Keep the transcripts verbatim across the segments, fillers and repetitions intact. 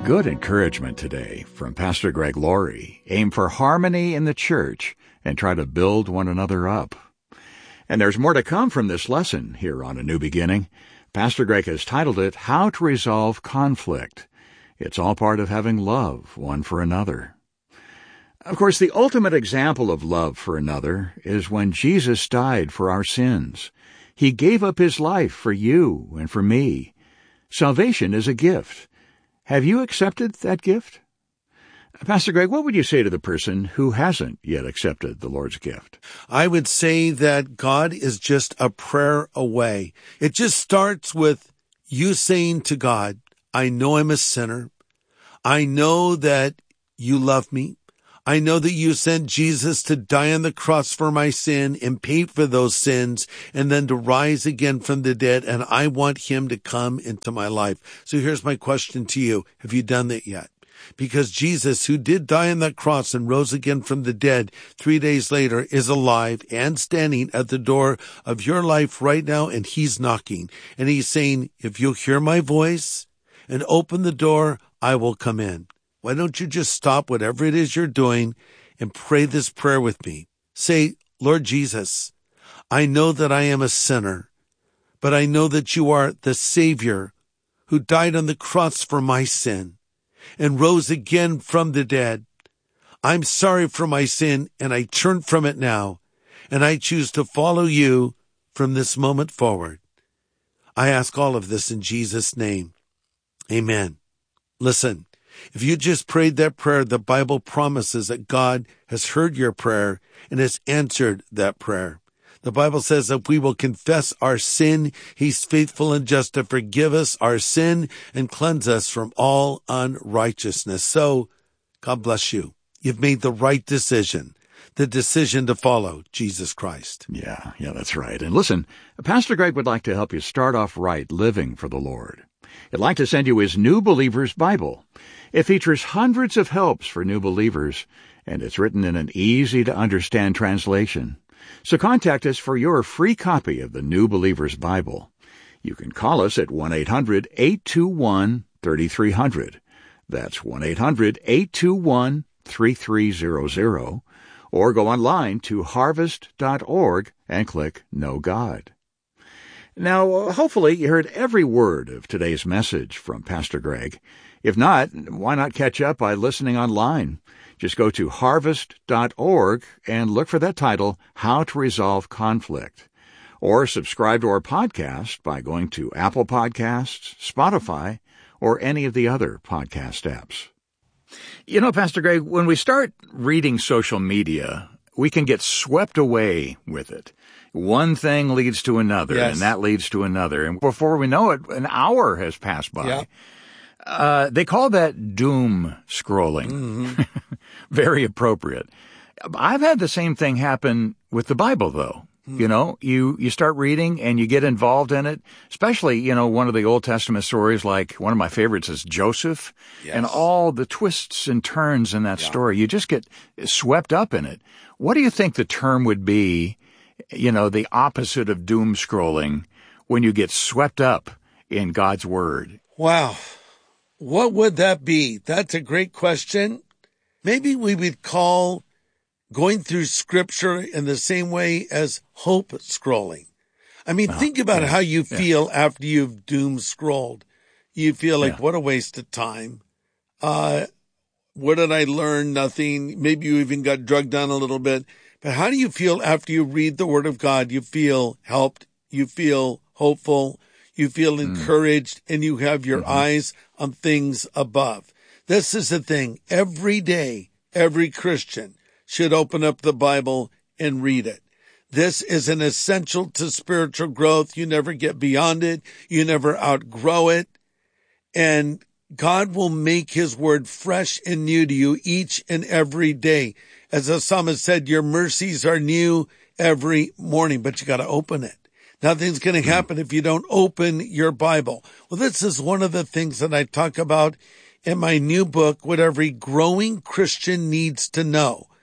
Good encouragement today from Pastor Greg Laurie. Aim for harmony in the church and try to build one another up. And there's more to come from this lesson here on A New Beginning. Pastor Greg has titled it, How to Resolve Conflict. It's all part of having love one for another. Of course, the ultimate example of love for another is when Jesus died for our sins. He gave up his life for you and for me. Salvation is a gift. Have you accepted that gift? Pastor Greg, what would you say to the person who hasn't yet accepted the Lord's gift? I would say that God is just a prayer away. It just starts with you saying to God, I know I'm a sinner. I know that you love me. I know that you sent Jesus to die on the cross for my sin and pay for those sins and then to rise again from the dead. And I want him to come into my life. So here's my question to you. Have you done that yet? Because Jesus, who did die on that cross and rose again from the dead three days later, is alive and standing at the door of your life right now. And he's knocking and he's saying, if you'll hear my voice and open the door, I will come in. Why don't you just stop whatever it is you're doing and pray this prayer with me? Say, Lord Jesus, I know that I am a sinner, but I know that you are the Savior who died on the cross for my sin and rose again from the dead. I'm sorry for my sin and I turn from it now, and I choose to follow you from this moment forward. I ask all of this in Jesus' name. Amen. Listen. If you just prayed that prayer, the Bible promises that God has heard your prayer and has answered that prayer. The Bible says that we will confess our sin, he's faithful and just to forgive us our sin and cleanse us from all unrighteousness. So, God bless you. You've made the right decision, the decision to follow Jesus Christ. Yeah, yeah, that's right. And listen, Pastor Greg would like to help you start off right living for the Lord. He'd like to send you his New Believer's Bible. It features hundreds of helps for new believers, and it's written in an easy-to-understand translation. So contact us for your free copy of the New Believer's Bible. You can call us at one eight hundred eight two one three three zero zero. That's one eight hundred eight two one three three zero zero. Or go online to harvest dot org and click Know God. Now, hopefully you heard every word of today's message from Pastor Greg. If not, why not catch up by listening online? Just go to harvest dot org and look for that title, How to Resolve Conflict. Or subscribe to our podcast by going to Apple Podcasts, Spotify, or any of the other podcast apps. You know, Pastor Greg, when we start reading social media, we can get swept away with it. One thing leads to another, yes. and that leads to another. And before we know it, an hour has passed by. Yeah. Uh, they call that doom scrolling. Mm-hmm. Very appropriate. I've had the same thing happen with the Bible, though. Mm. You know, you, you start reading and you get involved in it, especially, you know, one of the Old Testament stories, like one of my favorites is Joseph, yes. and all the twists and turns in that yeah. story. You just get swept up in it. What do you think the term would be, you know, the opposite of doom scrolling, when you get swept up in God's Word? Wow. What would that be? That's a great question. Maybe we would call going through Scripture in the same way as hope scrolling. I mean, oh, think about yeah, how you feel yeah. after you've doom scrolled. You feel like, yeah. what a waste of time. Uh, what did I learn? Nothing. Maybe you even got drugged down a little bit. But how do you feel after you read the Word of God? You feel helped. You feel hopeful. You feel encouraged, mm. and you have your mm-hmm. eyes on things above. This is the thing. Every day, every Christian should open up the Bible and read it. This is an essential to spiritual growth. You never get beyond it. You never outgrow it. And God will make his word fresh and new to you each and every day. As the psalmist said, your mercies are new every morning, but you got to open it. Nothing's going to happen if you don't open your Bible. Well, this is one of the things that I talk about in my new book, What Every Growing Christian Needs to Know.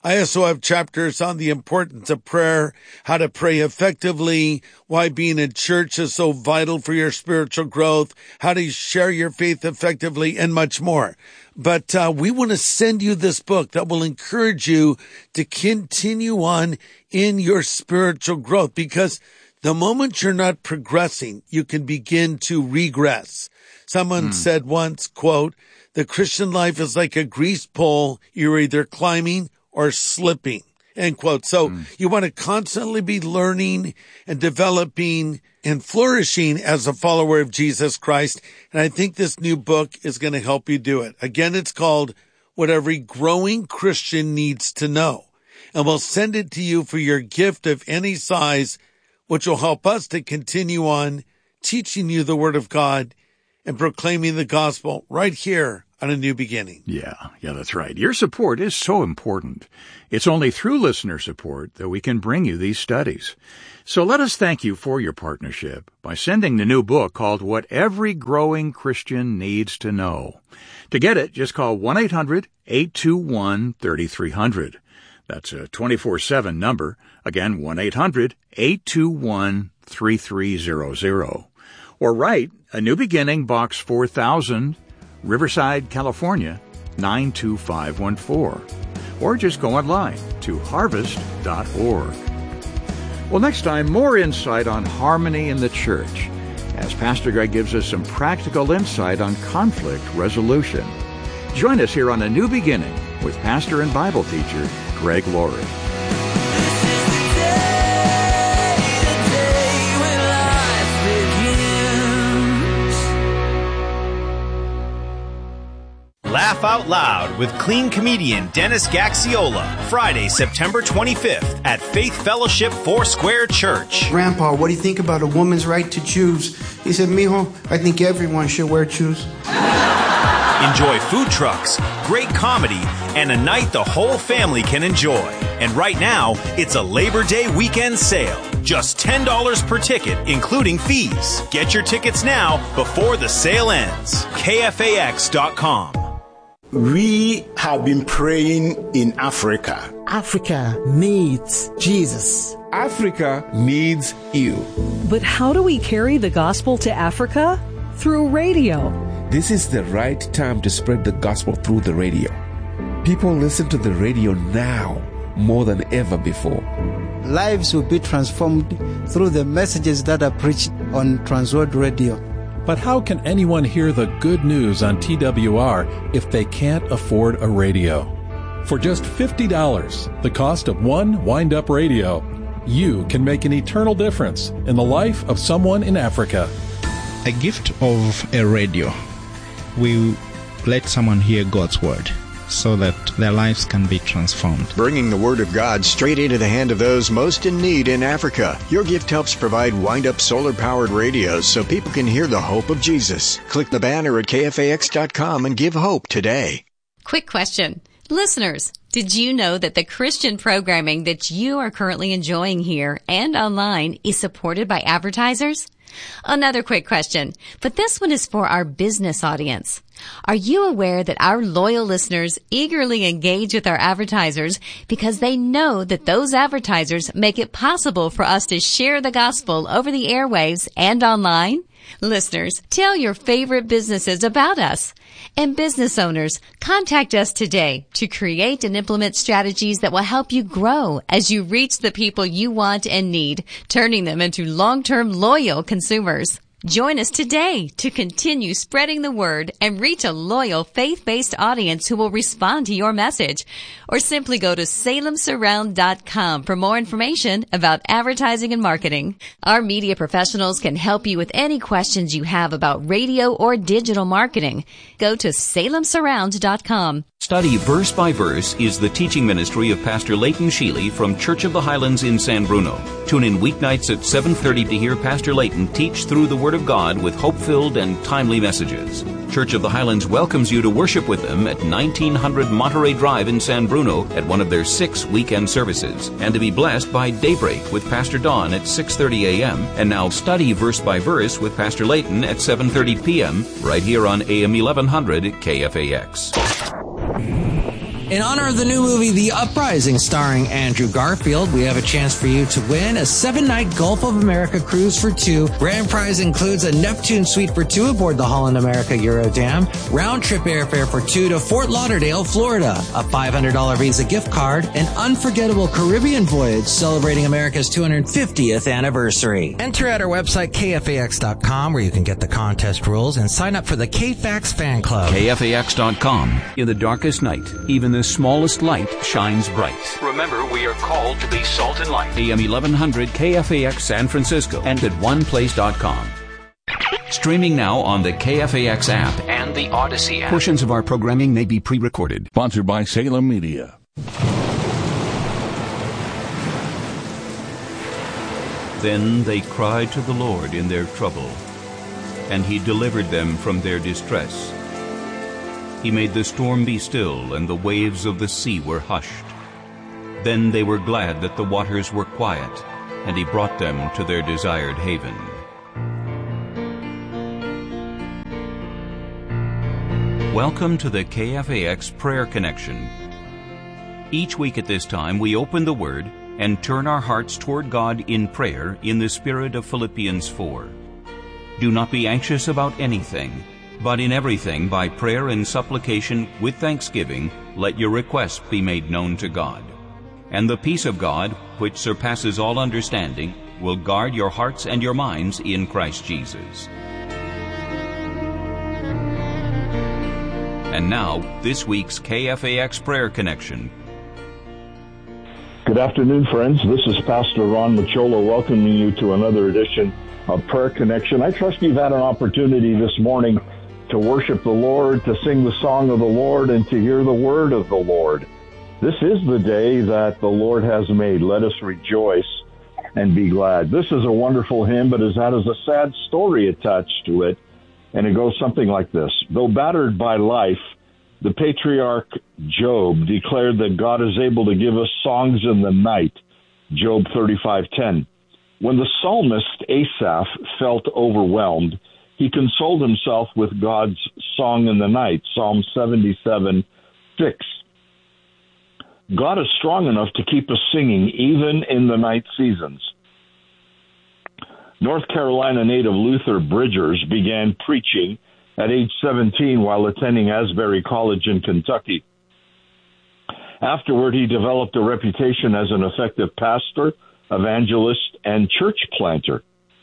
I also have chapters on the importance of prayer, how to pray effectively, why being in church is so vital for your spiritual growth, how to share your faith effectively, and much more. But uh, we want to send you this book that will encourage you to continue on in your spiritual growth, because the moment you're not progressing, you can begin to regress. Someone mm. said once, quote, "The Christian life is like a greased pole. You're either climbing or slipping," end quote. So mm. you want to constantly be learning and developing and flourishing as a follower of Jesus Christ. And I think this new book is going to help you do it. Again, it's called What Every Growing Christian Needs to Know. And we'll send it to you for your gift of any size, which will help us to continue on teaching you the Word of God and proclaiming the gospel right here on A New Beginning. Yeah, yeah, that's right. Your support is so important. It's only through listener support that we can bring you these studies. So let us thank you for your partnership by sending the new book called What Every Growing Christian Needs to Know. To get it, just call one eight hundred eight two one three three zero zero. That's a twenty-four seven number. Again, one eight hundred eight two one three three zero zero. Or write A New Beginning, Box four thousand, Riverside, California, nine two five one four. Or just go online to harvest dot org. Well, next time, more insight on harmony in the church, as Pastor Greg gives us some practical insight on conflict resolution. Join us here on A New Beginning with pastor and Bible teacher Greg Laurie. Laugh Out Loud with clean comedian Dennis Gaxiola, Friday, September twenty-fifth at Faith Fellowship Foursquare Church. Grandpa, what do you think about a woman's right to choose? He said, mijo, I think everyone should wear shoes. Enjoy food trucks, great comedy, and a night the whole family can enjoy. And right now, it's a Labor Day weekend sale. Just ten dollars per ticket, including fees. Get your tickets now before the sale ends. K F A X dot com. We have been praying in Africa. Africa needs Jesus. Africa needs you. But how do we carry the gospel to Africa? Through radio. This is the right time to spread the gospel through the radio. People listen to the radio now more than ever before. Lives will be transformed through the messages that are preached on Transworld Radio. But how can anyone hear the good news on T W R if they can't afford a radio? For just fifty dollars, the cost of one wind-up radio, you can make an eternal difference in the life of someone in Africa. A gift of a radio will let someone hear God's word so that their lives can be transformed. Bringing the Word of God straight into the hand of those most in need in Africa. Your gift helps provide wind-up solar-powered radios so people can hear the hope of Jesus. Click the banner at K F A X dot com and give hope today. Quick question. Listeners, did you know that the Christian programming that you are currently enjoying here and online is supported by advertisers? Another quick question, but this one is for our business audience. Are you aware that our loyal listeners eagerly engage with our advertisers because they know that those advertisers make it possible for us to share the gospel over the airwaves and online? Listeners, tell your favorite businesses about us. And business owners, contact us today to create and implement strategies that will help you grow as you reach the people you want and need, turning them into long-term loyal consumers. Join us today to continue spreading the word and reach a loyal faith-based audience who will respond to your message. Or simply go to salem surround dot com for more information about advertising and marketing. Our media professionals can help you with any questions you have about radio or digital marketing. Go to salem surround dot com. Study Verse by Verse is the teaching ministry of Pastor Leighton Sheely from Church of the Highlands in San Bruno. Tune in weeknights at seven thirty to hear Pastor Leighton teach through the Word of God with hope-filled and timely messages. Church of the Highlands welcomes you to worship with them at nineteen hundred Monterey Drive in San Bruno at one of their six weekend services, and to be blessed by Daybreak with Pastor Don at six thirty a.m. and now Study Verse by Verse with Pastor Leighton at seven thirty p.m. right here on A M eleven hundred K F A X. In honor of the new movie The Uprising starring Andrew Garfield, we have a chance for you to win a seven-night Gulf of America cruise for two. Grand prize includes a Neptune suite for two aboard the Holland America Eurodam, round-trip airfare for two to Fort Lauderdale, Florida, a five hundred dollars Visa gift card, an unforgettable Caribbean voyage celebrating America's two hundred fiftieth anniversary. Enter at our website, K F A X dot com, where you can get the contest rules and sign up for the K F A X fan club. K F A X dot com. In the darkest night, even the smallest light shines bright. Remember, we are called to be salt and light. A M eleven hundred K F A X San Francisco and at one place dot com. Streaming now on the K F A X app and the Odyssey app. Portions of our programming may be pre-recorded. Sponsored by Salem Media. Then they cried to the Lord in their trouble, and he delivered them from their distress. He made the storm be still, and the waves of the sea were hushed. Then they were glad that the waters were quiet, and he brought them to their desired haven. Welcome to the K F A X Prayer Connection. Each week at this time, we open the Word and turn our hearts toward God in prayer in the spirit of Philippians four. Do not be anxious about anything, but in everything, by prayer and supplication with thanksgiving, let your requests be made known to God. And the peace of God, which surpasses all understanding, will guard your hearts and your minds in Christ Jesus. And now, this week's K F A X Prayer Connection. Good afternoon, friends. This is Pastor Ron Machola welcoming you to another edition of Prayer Connection. I trust you've had an opportunity this morning to worship the Lord, to sing the song of the Lord, and to hear the word of the Lord. This is the day that the Lord has made. Let us rejoice and be glad. This is a wonderful hymn, but it has a sad story attached to it, and it goes something like this. Though battered by life, the patriarch Job declared that God is able to give us songs in the night, Job thirty-five ten. When the psalmist Asaph felt overwhelmed, he consoled himself with God's song in the night, Psalm seventy-seven six. God is strong enough to keep us singing even in the night seasons. North Carolina native Luther Bridgers began preaching at age seventeen while attending Asbury College in Kentucky. Afterward, he developed a reputation as an effective pastor, evangelist, and church planter.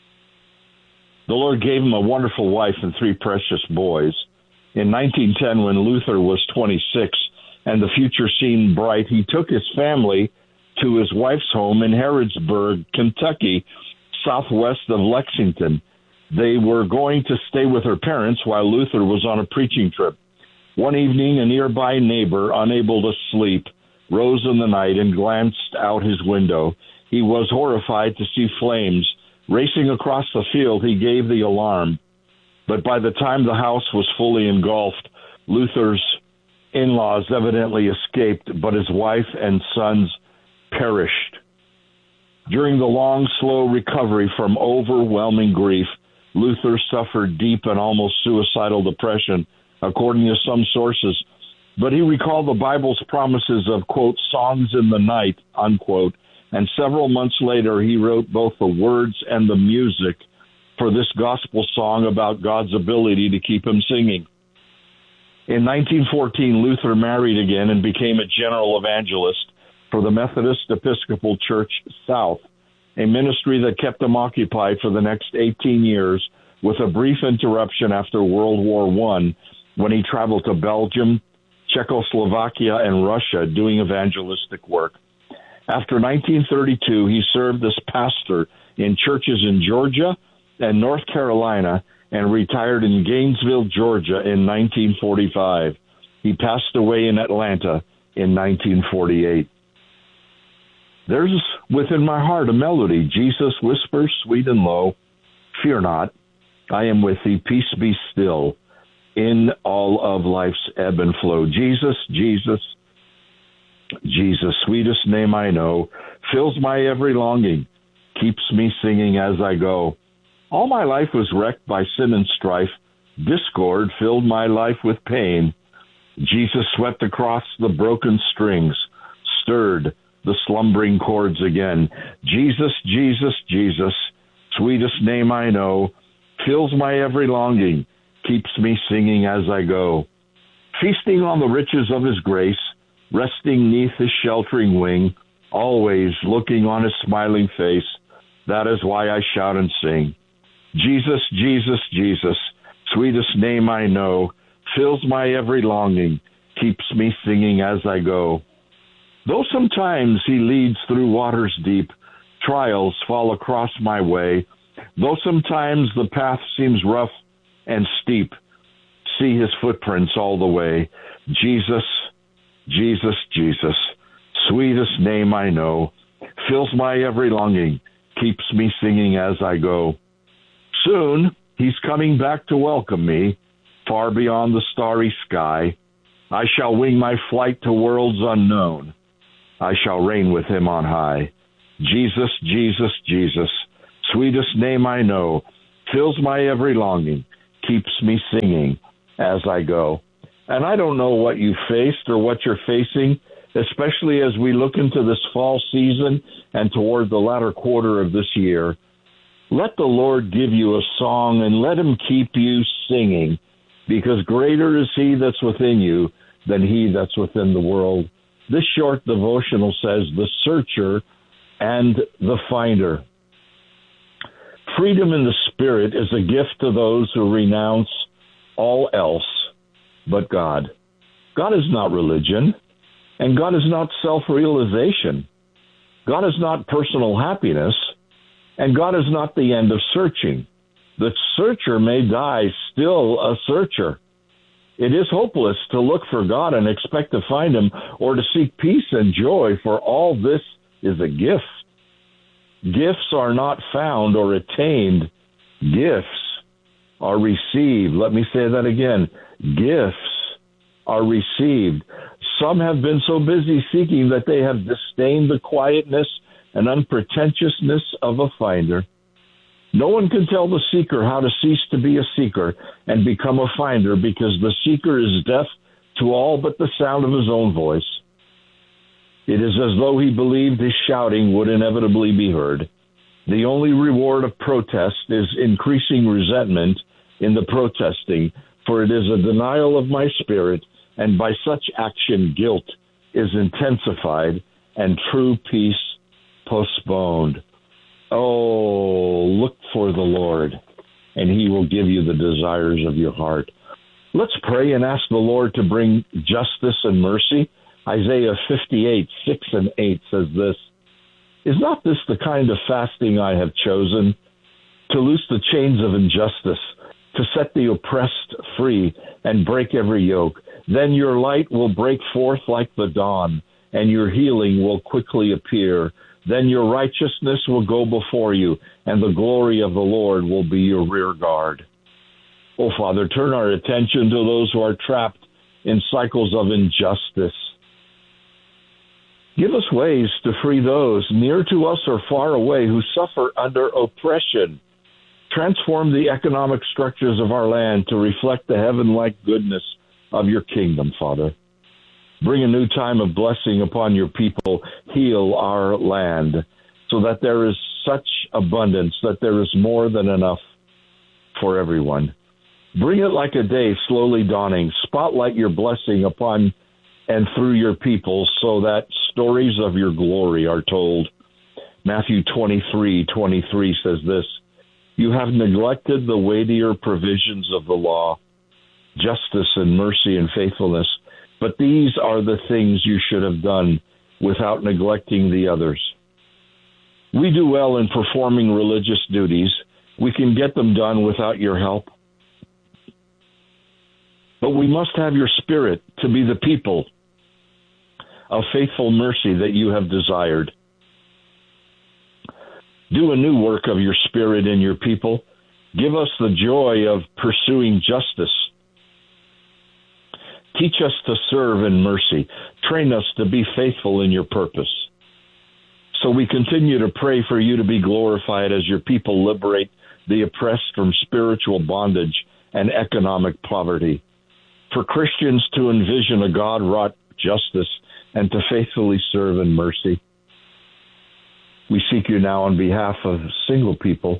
The Lord gave him a wonderful wife and three precious boys. In nineteen ten, when Luther was twenty-six and the future seemed bright, he took his family to his wife's home in Harrodsburg, Kentucky, southwest of Lexington. They were going to stay with her parents while Luther was on a preaching trip. One evening, a nearby neighbor, unable to sleep, rose in the night and glanced out his window. He was horrified to see flames racing across the field. He gave the alarm. But by the time the house was fully engulfed, Luther's in-laws evidently escaped, but his wife and sons perished. During the long, slow recovery from overwhelming grief, Luther suffered deep and almost suicidal depression, according to some sources. But he recalled the Bible's promises of, quote, songs in the night, unquote, and several months later he wrote both the words and the music for this gospel song about God's ability to keep him singing. In nineteen fourteen, Luther married again and became a general evangelist for the Methodist Episcopal Church South, a ministry that kept him occupied for the next eighteen years, with a brief interruption after World War One, when he traveled to Belgium, Czechoslovakia, and Russia doing evangelistic work. After nineteen thirty-two, he served as pastor in churches in Georgia and North Carolina and retired in Gainesville, Georgia in nineteen forty-five. He passed away in Atlanta in nineteen forty-eight. There's within my heart a melody. Jesus whispers sweet and low, fear not, I am with thee, peace be still, in all of life's ebb and flow. Jesus, Jesus, Jesus, sweetest name I know, fills my every longing, keeps me singing as I go. All my life was wrecked by sin and strife, discord filled my life with pain, Jesus swept across the broken strings, stirred the slumbering chords again. Jesus, Jesus, Jesus, sweetest name I know, fills my every longing, keeps me singing as I go. Feasting on the riches of his grace, resting neath his sheltering wing, always looking on his smiling face, that is why I shout and sing. Jesus, Jesus, Jesus, sweetest name I know, fills my every longing, keeps me singing as I go. Though sometimes he leads through waters deep, trials fall across my way, though sometimes the path seems rough and steep, see his footprints all the way. Jesus, Jesus, Jesus, sweetest name I know, fills my every longing, keeps me singing as I go. Soon he's coming back to welcome me, far beyond the starry sky. I shall wing my flight to worlds unknown. I shall reign with him on high. Jesus, Jesus, Jesus, sweetest name I know, fills my every longing, keeps me singing as I go. And I don't know what you faced or what you're facing, especially as we look into this fall season and toward the latter quarter of this year. Let the Lord give you a song and let him keep you singing, because greater is he that's within you than he that's within the world. This short devotional says, the searcher and the finder. Freedom in the Spirit is a gift to those who renounce all else but God. God is not religion, and God is not self-realization. God is not personal happiness, and God is not the end of searching. The searcher may die still a searcher. It is hopeless to look for God and expect to find him, or to seek peace and joy, for all this is a gift. Gifts are not found or attained. Gifts are received. Let me say that again. Gifts are received. Some have been so busy seeking that they have disdained the quietness and unpretentiousness of a finder. No one can tell the seeker how to cease to be a seeker and become a finder, because the seeker is deaf to all but the sound of his own voice. It is as though he believed his shouting would inevitably be heard. The only reward of protest is increasing resentment in the protesting, for it is a denial of my spirit, and by such action guilt is intensified and true peace postponed. Oh, look for the Lord, and he will give you the desires of your heart. Let's pray and ask the Lord to bring justice and mercy. Isaiah fifty-eight, six and eight says this, is not this the kind of fasting I have chosen? To loose the chains of injustice, to set the oppressed free and break every yoke. Then your light will break forth like the dawn, and your healing will quickly appear. Then your righteousness will go before you, and the glory of the Lord will be your rear guard. Oh, Father, turn our attention to those who are trapped in cycles of injustice. Give us ways to free those near to us or far away who suffer under oppression. Transform the economic structures of our land to reflect the heaven-like goodness of your kingdom, Father. Bring a new time of blessing upon your people. Heal our land so that there is such abundance, that there is more than enough for everyone. Bring it like a day slowly dawning. Spotlight your blessing upon and through your people so that stories of your glory are told. Matthew twenty-three twenty-three says this, you have neglected the weightier provisions of the law, justice and mercy and faithfulness, but these are the things you should have done without neglecting the others. We do well in performing religious duties. We can get them done without your help. But we must have your spirit to be the people of faithful mercy that you have desired. Do a new work of your spirit in your people. Give us the joy of pursuing justice. Teach us to serve in mercy. Train us to be faithful in your purpose. So we continue to pray for you to be glorified as your people liberate the oppressed from spiritual bondage and economic poverty. for Christians to envision a God-wrought justice and to faithfully serve in mercy. We seek you now on behalf of single people.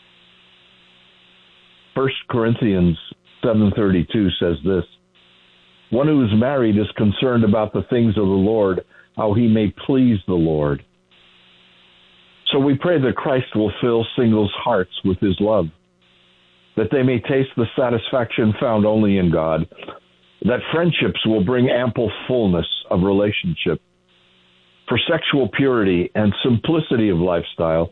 First Corinthians seven thirty-two says this, one who is married is concerned about the things of the Lord, how he may please the Lord. So we pray that Christ will fill singles' hearts with his love, that they may taste the satisfaction found only in God, that friendships will bring ample fullness of relationship, for sexual purity and simplicity of lifestyle,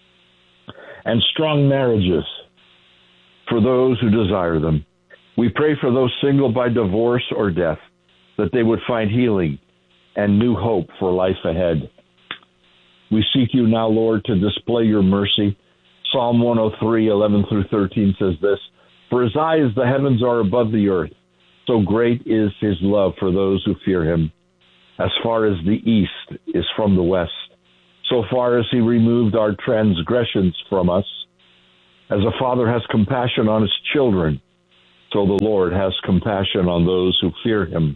and strong marriages for those who desire them. We pray for those single by divorce or death, that they would find healing and new hope for life ahead. We seek you now, Lord, to display your mercy. Psalm one oh three, eleven through thirteen says this, for as high as the heavens are above the earth, so great is his love for those who fear him. As far as the east is from the west, so far as he removed our transgressions from us. As a father has compassion on his children, so the Lord has compassion on those who fear him.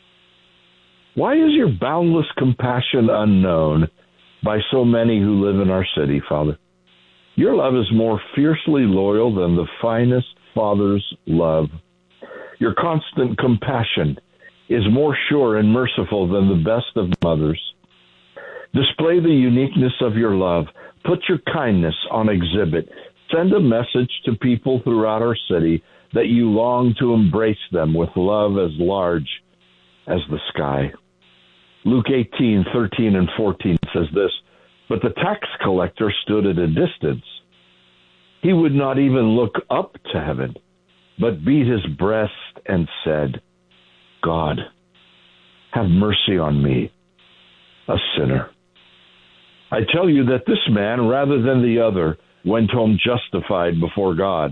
Why is your boundless compassion unknown by so many who live in our city, Father? Your love is more fiercely loyal than the finest father's love. Your constant compassion is more sure and merciful than the best of mothers. Display the uniqueness of your love. Put your kindness on exhibit. Send a message to people throughout our city that you long to embrace them with love as large as the sky. Luke eighteen, thirteen and fourteen says this, but the tax collector stood at a distance. He would not even look up to heaven, but beat his breast and said, God, have mercy on me, a sinner. I tell you that this man, rather than the other, went home justified before God.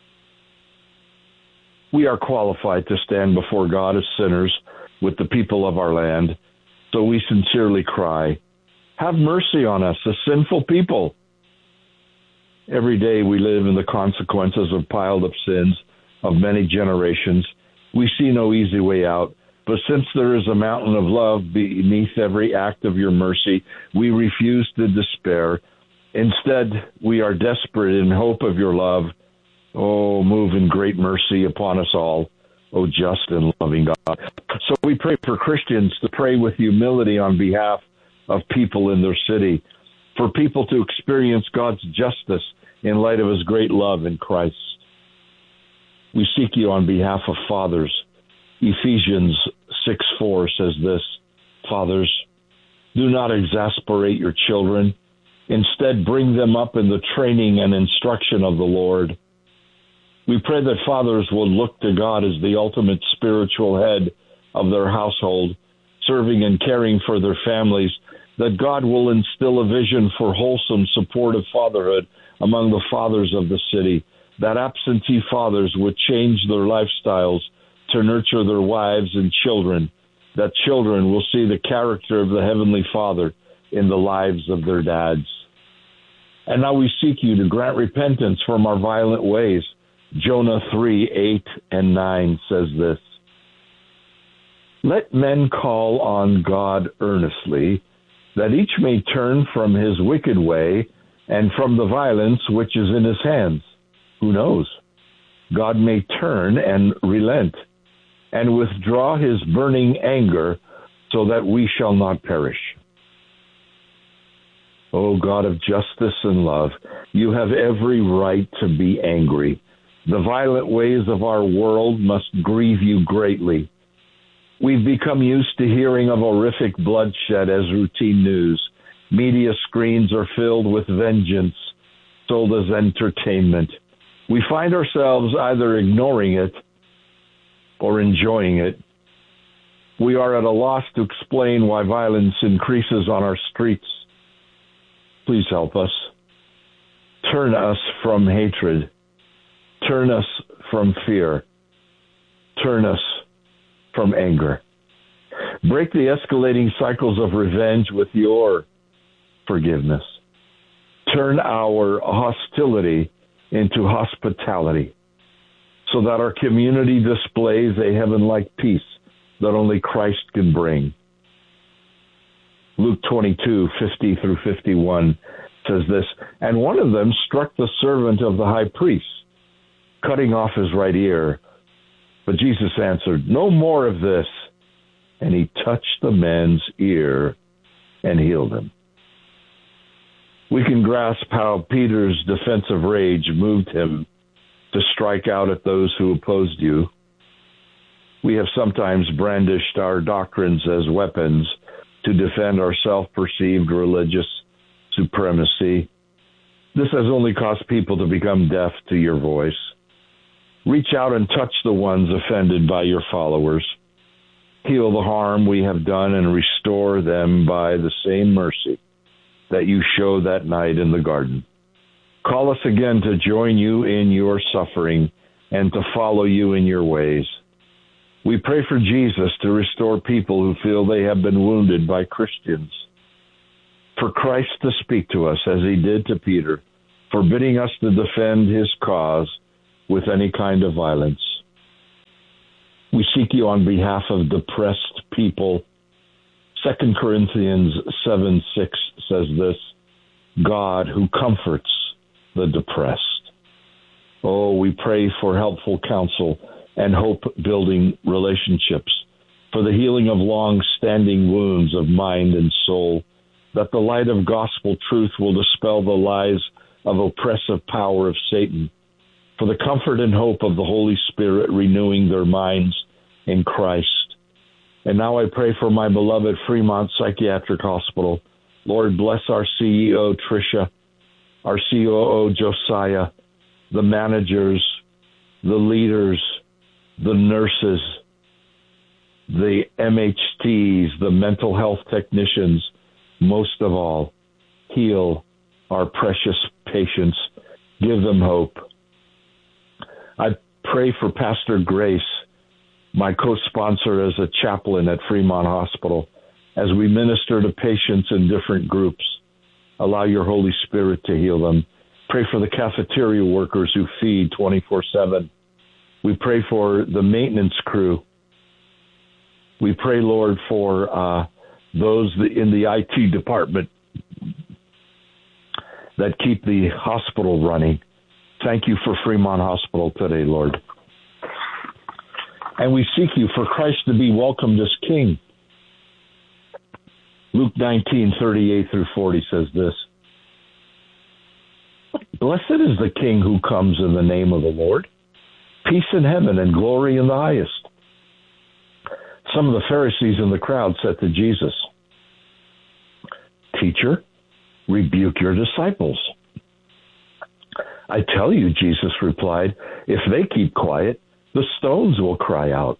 We are qualified to stand before God as sinners with the people of our land, so we sincerely cry, have mercy on us, a sinful people. Every day we live in the consequences of piled up sins of many generations. We see no easy way out, but since there is a mountain of love beneath every act of your mercy, we refuse to despair. Instead, we are desperate in hope of your love. Oh, move in great mercy upon us all, oh just and loving God. So we pray for Christians to pray with humility on behalf of people in their city, for people to experience God's justice in light of his great love in Christ. We seek you on behalf of fathers. Ephesians six four says this, fathers, do not exasperate your children. Instead, bring them up in the training and instruction of the Lord. We pray that fathers will look to God as the ultimate spiritual head of their household, serving and caring for their families, that God will instill a vision for wholesome, supportive fatherhood among the fathers of the city, that absentee fathers would change their lifestyles to nurture their wives and children, that children will see the character of the Heavenly Father in the lives of their dads. And now we seek you to grant repentance from our violent ways. Jonah three, eight and nine says this, let men call on God earnestly, that each may turn from his wicked way and from the violence which is in his hands. Who knows? God may turn and relent and withdraw his burning anger so that we shall not perish. O God of justice and love, you have every right to be angry. The violent ways of our world must grieve you greatly. We've become used to hearing of horrific bloodshed as routine news. Media screens are filled with vengeance, sold as entertainment. We find ourselves either ignoring it or enjoying it. We are at a loss to explain why violence increases on our streets. Please help us. Turn us from hatred. Turn us from fear. Turn us from anger. Break the escalating cycles of revenge with your forgiveness. Turn our hostility into hospitality. so that our community displays a heaven-like peace that only Christ can bring. Luke twenty-two, fifty through fifty-one says this, and one of them struck the servant of the high priest, cutting off his right ear. But Jesus answered, no more of this. And he touched the man's ear and healed him. We can grasp how Peter's defensive rage moved him to strike out at those who opposed you. We have sometimes brandished our doctrines as weapons to defend our self-perceived religious supremacy. This has only caused people to become deaf to your voice. Reach out and touch the ones offended by your followers. Heal the harm we have done and restore them by the same mercy that you showed that night in the garden. Call us again to join you in your suffering and to follow you in your ways. We pray for Jesus to restore people who feel they have been wounded by Christians. For Christ to speak to us as he did to Peter, forbidding us to defend his cause with any kind of violence. We seek you on behalf of depressed people. Second Corinthians seven six says this, God who comforts the depressed. Oh, we pray for helpful counsel and hope-building relationships, for the healing of long-standing wounds of mind and soul, that the light of gospel truth will dispel the lies of oppressive power of Satan, for the comfort and hope of the Holy Spirit renewing their minds in Christ. And now I pray for my beloved Fremont Psychiatric Hospital. Lord, bless our C E O, Tricia, our C O O, Josiah, the managers, the leaders, the nurses, the M H Ts, the mental health technicians. Most of all, heal our precious patients. Give them hope. I pray for Pastor Grace, my co-sponsor as a chaplain at Fremont Hospital, as we minister to patients in different groups. Allow your Holy Spirit to heal them. Pray for the cafeteria workers who feed twenty-four seven. We pray for the maintenance crew. We pray, Lord, for uh, those in the I T department that keep the hospital running. Thank you for Fremont Hospital today, Lord. And we seek you for Christ to be welcomed as King. Luke nineteen, thirty-eight through forty says this, blessed is the King who comes in the name of the Lord. Peace in heaven and glory in the highest. Some of the Pharisees in the crowd said to Jesus, Teacher, rebuke your disciples. I tell you, Jesus replied, if they keep quiet, the stones will cry out.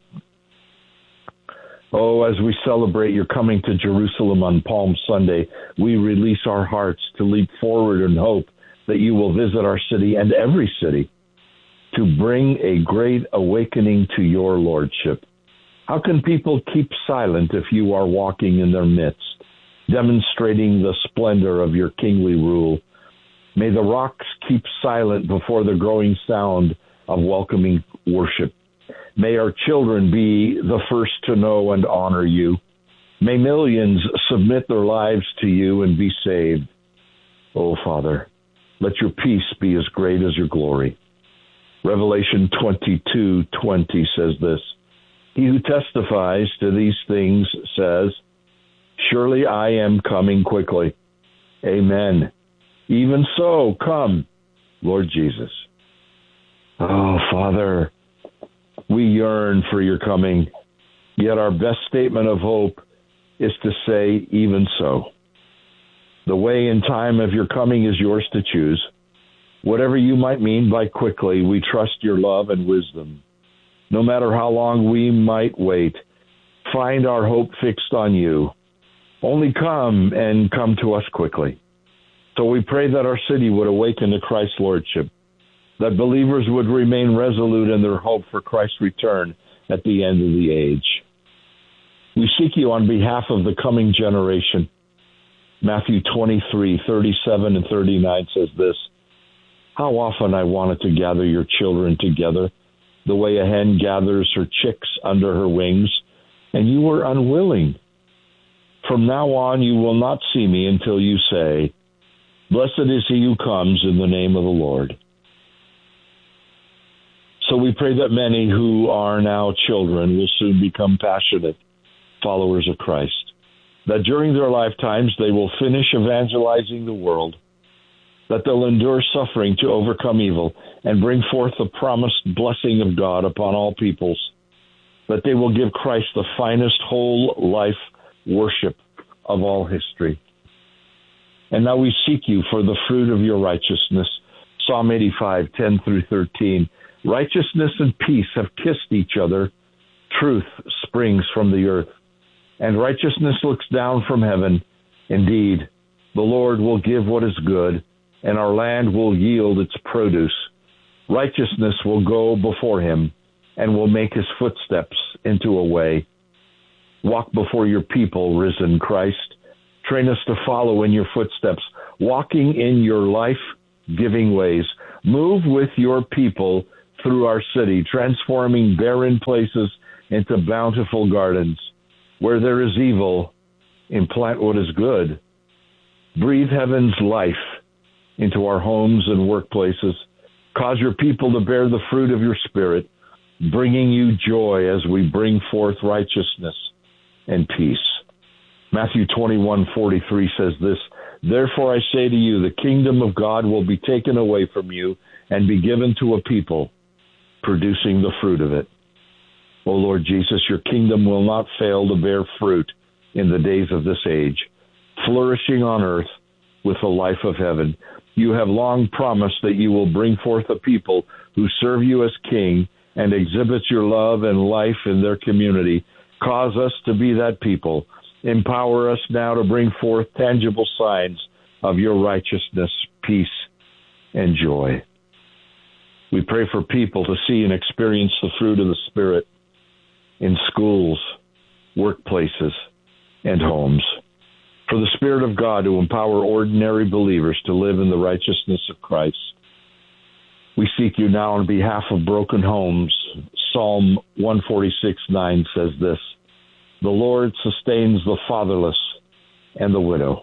Oh, as we celebrate your coming to Jerusalem on Palm Sunday, we release our hearts to leap forward in hope that you will visit our city and every city to bring a great awakening to your lordship. How can people keep silent if you are walking in their midst, demonstrating the splendor of your kingly rule? May the rocks keep silent before the growing sound of welcoming worship. May our children be the first to know and honor you. May millions submit their lives to you and be saved. Oh, Father, let your peace be as great as your glory. Revelation twenty-two twenty says this, he who testifies to these things says, surely I am coming quickly. Amen. Even so, come, Lord Jesus. Oh, Father, we yearn for your coming, yet our best statement of hope is to say, even so. The way and time of your coming is yours to choose. Whatever you might mean by quickly, we trust your love and wisdom. No matter how long we might wait, find our hope fixed on you. Only come and come to us quickly. So we pray that our city would awaken to Christ's lordship, that believers would remain resolute in their hope for Christ's return at the end of the age. We seek you on behalf of the coming generation. Matthew twenty-three, thirty-seven and thirty-nine says this, how often I wanted to gather your children together the way a hen gathers her chicks under her wings, and you were unwilling. From now on you will not see me until you say, Blessed is he who comes in the name of the Lord. So we pray that many who are now children will soon become passionate followers of Christ, that during their lifetimes they will finish evangelizing the world, that they'll endure suffering to overcome evil and bring forth the promised blessing of God upon all peoples, that they will give Christ the finest whole life worship of all history. And now we seek you for the fruit of your righteousness. Psalm eighty-five, ten through thirteen. Righteousness and peace have kissed each other. Truth springs from the earth, and righteousness looks down from heaven. Indeed, the Lord will give what is good, and our land will yield its produce. Righteousness will go before him, and will make his footsteps into a way. Walk before your people, risen Christ. Train us to follow in your footsteps, walking in your life-giving ways. Move with your people through our city, transforming barren places into bountiful gardens. Where there is evil, implant what is good. Breathe heaven's life into our homes and workplaces. Cause your people to bear the fruit of your Spirit, bringing you joy as we bring forth righteousness and peace. Matthew twenty-one forty-three says this, Therefore I say to you, the kingdom of God will be taken away from you and be given to a people, producing the fruit of it. O Lord Jesus, your kingdom will not fail to bear fruit in the days of this age, flourishing on earth with the life of heaven. You have long promised that you will bring forth a people who serve you as king and exhibit your love and life in their community. Cause us to be that people. Empower us now to bring forth tangible signs of your righteousness, peace, and joy. We pray for people to see and experience the fruit of the Spirit in schools, workplaces, and homes. For the Spirit of God to empower ordinary believers to live in the righteousness of Christ. We seek you now on behalf of broken homes. Psalm one forty-six nine says this, The Lord sustains the fatherless and the widow.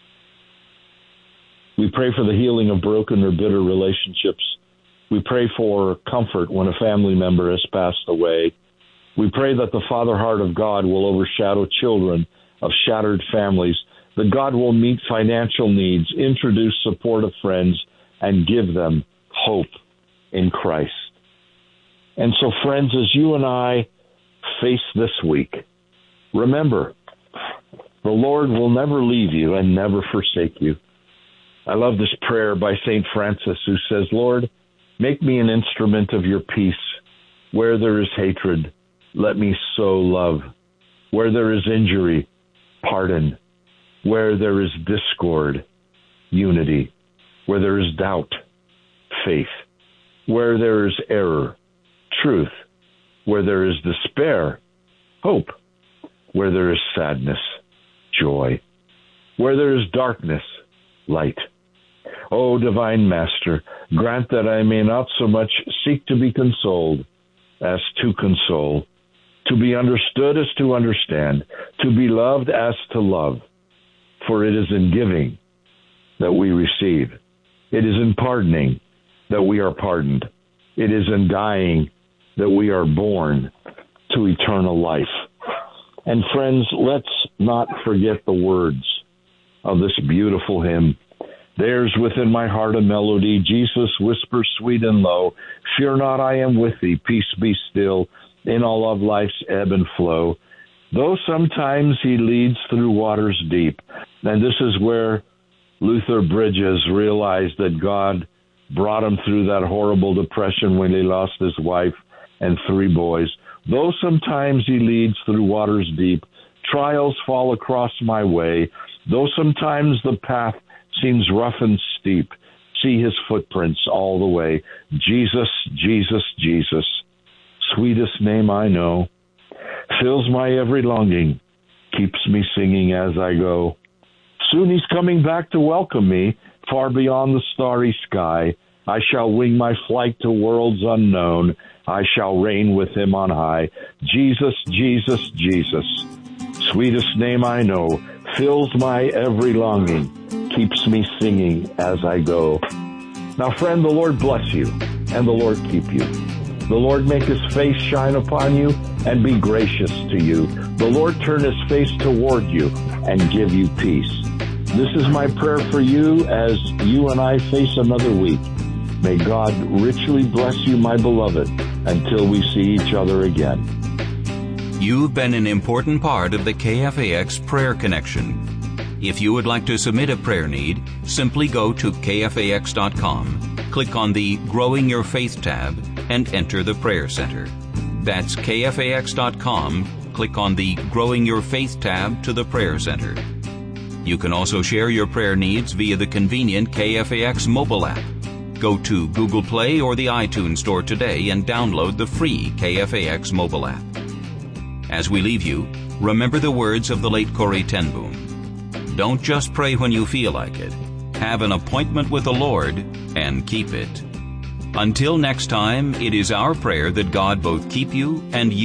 We pray for the healing of broken or bitter relationships. We pray for comfort when a family member has passed away. We pray that the Father heart of God will overshadow children of shattered families, that God will meet financial needs, introduce supportive friends, and give them hope in Christ. And so, friends, as you and I face this week, remember, the Lord will never leave you and never forsake you. I love this prayer by Saint Francis, who says, Lord, make me an instrument of your peace. Where there is hatred, let me sow love. Where there is injury, pardon. Where there is discord, unity. Where there is doubt, faith. Where there is error, truth. Where there is despair, hope. Where there is sadness, joy. Where there is darkness, light. O divine Master, grant that I may not so much seek to be consoled as to console, to be understood as to understand, to be loved as to love. For it is in giving that we receive. It is in pardoning that we are pardoned. It is in dying that we are born to eternal life. And friends, let's not forget the words of this beautiful hymn. There's within my heart a melody, Jesus whispers sweet and low, fear not, I am with thee, peace be still, in all of life's ebb and flow. Though sometimes he leads through waters deep. And this is where Luther Bridges realized that God brought him through that horrible depression when he lost his wife and three boys. Though sometimes he leads through waters deep, trials fall across my way. Though sometimes the path seems rough and steep, see his footprints all the way. Jesus, Jesus, Jesus, sweetest name I know, fills my every longing, keeps me singing as I go. Soon he's coming back to welcome me, far beyond the starry sky. I shall wing my flight to worlds unknown. I shall reign with him on high. Jesus, Jesus, Jesus, sweetest name I know, fills my every longing, keeps me singing as I go. Now, friend, the Lord bless you, and the Lord keep you. The Lord make his face shine upon you and be gracious to you. The Lord turn his face toward you and give you peace. This is my prayer for you as you and I face another week. May God richly bless you, my beloved, until we see each other again. You've been an important part of the K F A X Prayer Connection. If you would like to submit a prayer need, simply go to K F A X dot com, click on the Growing Your Faith tab, and enter the Prayer Center. That's K F A X dot com, click on the Growing Your Faith tab to the Prayer Center. You can also share your prayer needs via the convenient K F A X mobile app. Go to Google Play or the iTunes Store today and download the free K F A X mobile app. As we leave you, remember the words of the late Corrie ten Boom. Don't just pray when you feel like it. Have an appointment with the Lord and keep it. Until next time, it is our prayer that God both keep you and you